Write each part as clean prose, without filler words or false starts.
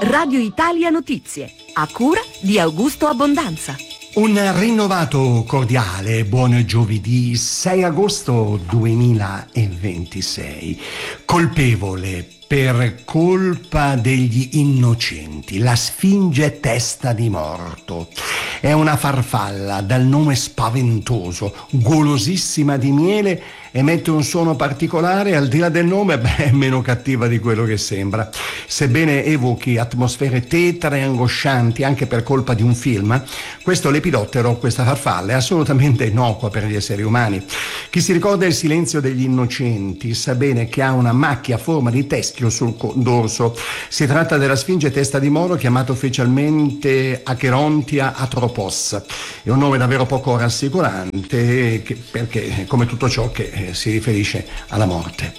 Radio Italia Notizie, a cura di Augusto Abbondanza. Un rinnovato cordiale buon giovedì 6 agosto 2026. Colpevole per colpa degli innocenti, la Sfinge testa di morto. È una farfalla dal nome spaventoso, golosissima di miele, emette un suono particolare, al di là del nome, è meno cattiva di quello che sembra. Sebbene evochi atmosfere tetre e angoscianti anche per colpa di un film, questo lepidottero, questa farfalla, è assolutamente innocua per gli esseri umani. Chi si ricorda il silenzio degli innocenti sa bene che ha una macchia a forma di teschio sul dorso. Si tratta della Sfinge testa di moro, chiamata ufficialmente Acherontia atropos. È un nome davvero poco rassicurante perché, come tutto ciò che si riferisce alla morte.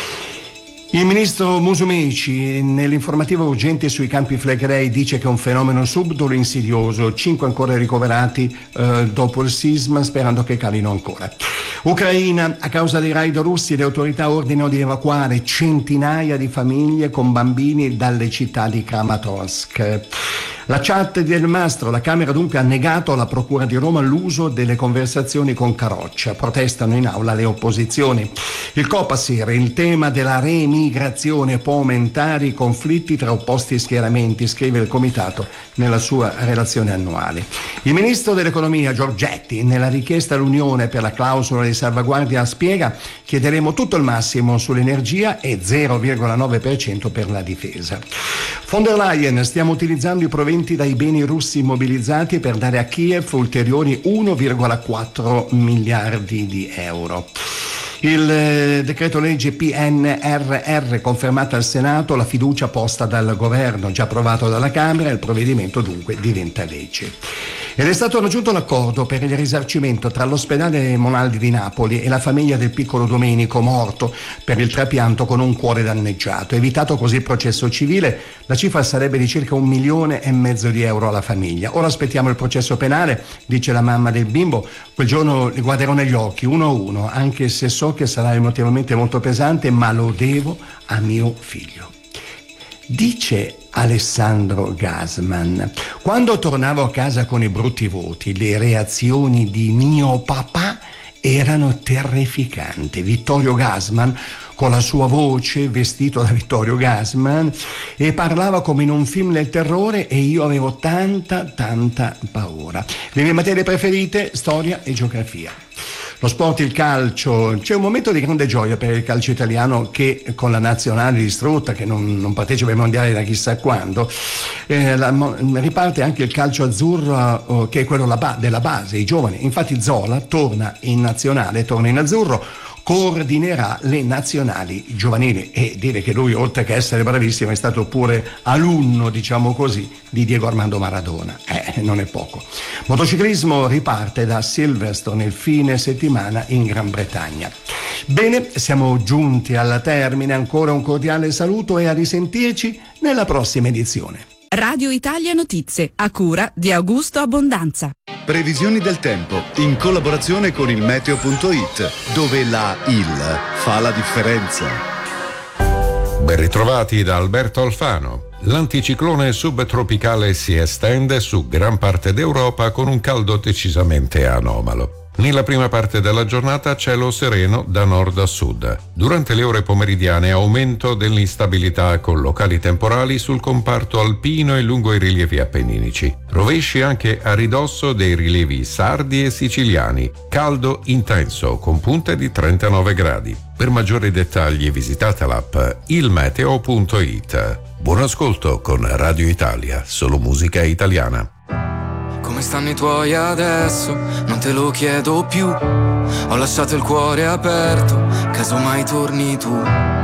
Il ministro Musumeci nell'informativa urgente sui Campi Flegrei dice che è un fenomeno subdolo e insidioso, 5 ancora ricoverati dopo il sisma, sperando che calino ancora. Ucraina, a causa dei raid russi le autorità ordinano di evacuare centinaia di famiglie con bambini dalle città di Kramatorsk. La chat del Mastro, la Camera dunque ha negato alla Procura di Roma l'uso delle conversazioni con Caroccia. Protestano in aula le opposizioni. Il Copasir, il tema della reemigrazione può aumentare i conflitti tra opposti schieramenti, scrive il Comitato nella sua relazione annuale. Il Ministro dell'Economia Giorgetti, nella richiesta all'Unione per la clausola di salvaguardia, spiega: chiederemo tutto il massimo sull'energia e 0,9% per la difesa. Von der Leyen, stiamo utilizzando i proventi dai beni russi immobilizzati per dare a Kiev ulteriori 1,4 miliardi di euro. Il decreto legge PNRR confermata al Senato, la fiducia posta dal governo, già approvato dalla Camera, il provvedimento dunque diventa legge. Ed è stato raggiunto l'accordo per il risarcimento tra l'ospedale Monaldi di Napoli e la famiglia del piccolo Domenico, morto per il trapianto con un cuore danneggiato. Evitato così il processo civile, la cifra sarebbe di circa 1,5 milioni di euro alla famiglia. Ora aspettiamo il processo penale, dice la mamma del bimbo. Quel giorno li guarderò negli occhi, uno a uno, anche se so che sarà emotivamente molto pesante, ma lo devo a mio figlio. Dice Alessandro Gasman: quando tornavo a casa con i brutti voti, le reazioni di mio papà erano terrificanti. Vittorio Gassman, con la sua voce, vestito da Vittorio Gassman, e parlava come in un film del terrore, e io avevo tanta paura. Le mie materie preferite: storia e geografia. Lo sport, il calcio, c'è un momento di grande gioia per il calcio italiano che con la nazionale distrutta, che non partecipa ai mondiali da chissà quando, riparte anche il calcio azzurro, che è quello della base, i giovani. Infatti Zola torna in nazionale, torna in azzurro, coordinerà le nazionali giovanili, e dire che lui, oltre che essere bravissimo, è stato pure alunno, diciamo così, di Diego Armando Maradona. Non è poco. Motociclismo riparte da Silverstone il fine settimana in Gran Bretagna. Bene, siamo giunti alla termine, ancora un cordiale saluto e a risentirci nella prossima edizione. Radio Italia Notizie, a cura di Augusto Abbondanza. Previsioni del tempo in collaborazione con il meteo.it, dove la IL fa la differenza. Ben ritrovati da Alberto Alfano. L'anticiclone subtropicale si estende su gran parte d'Europa con un caldo decisamente anomalo. Nella prima parte della giornata cielo sereno da nord a sud. Durante le ore pomeridiane aumento dell'instabilità con locali temporali sul comparto alpino e lungo i rilievi appenninici. Rovesci anche a ridosso dei rilievi sardi e siciliani. Caldo intenso con punte di 39 gradi. Per maggiori dettagli visitate l'app ilmeteo.it. Buon ascolto con Radio Italia, solo musica italiana. Come stanno i tuoi adesso? Non te lo chiedo più. Ho lasciato il cuore aperto, casomai torni tu.